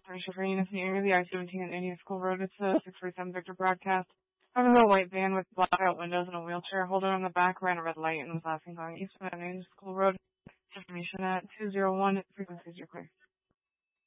information for units in the area of the I-17 and Indian School Road. It's a 647 Victor broadcast. Having a white van with blackout windows and a wheelchair holder on the back ran a red light and was passing along Eastman Avenue School Road. Information at 201 frequencies are clear.